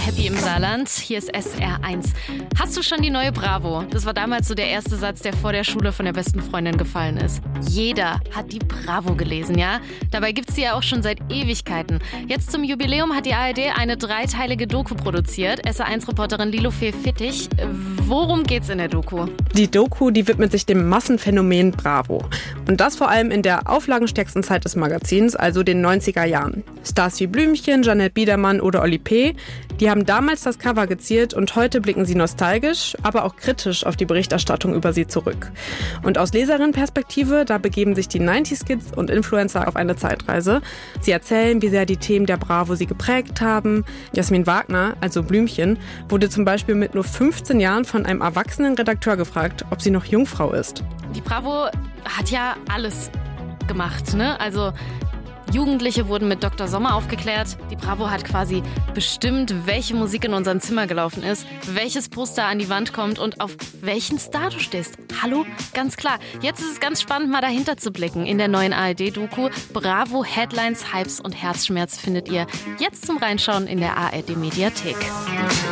happy im Saarland. Hier ist SR1. Hast du schon die neue Bravo? Das war damals so der erste Satz, der vor der Schule von der besten Freundin gefallen ist. Jeder hat die Bravo gelesen, ja? Dabei gibt's sie ja auch schon seit Ewigkeiten. Jetzt zum Jubiläum hat die ARD eine 3-teilige Doku produziert. SR1-Reporterin Lilofee Fittig. Worum geht's in der Doku? Die Doku, die widmet sich dem Massenphänomen Bravo. Und das vor allem in der auflagenstärksten Zeit des Magazins, also den 90er Jahren. Stars wie Blümchen, Jeanette Biedermann oder Oli P., die haben damals das Cover geziert und heute blicken sie nostalgisch, aber auch kritisch auf die Berichterstattung über sie zurück. Und aus Leserinnenperspektive, da begeben sich die 90s-Kids und Influencer auf eine Zeitreise. Sie erzählen, wie sehr die Themen der Bravo sie geprägt haben. Jasmin Wagner, also Blümchen, wurde zum Beispiel mit nur 15 Jahren von einem erwachsenen Redakteur gefragt, ob sie noch Jungfrau ist. Die Bravo hat ja alles gemacht, ne? Also Jugendliche wurden mit Dr. Sommer aufgeklärt. Die Bravo hat quasi bestimmt, welche Musik in unserem Zimmer gelaufen ist, welches Poster an die Wand kommt und auf welchen Star du stehst. Hallo? Ganz klar. Jetzt ist es ganz spannend, mal dahinter zu blicken. In der neuen ARD-Doku Bravo Headlines, Hypes und Herzschmerz findet ihr jetzt zum Reinschauen in der ARD-Mediathek.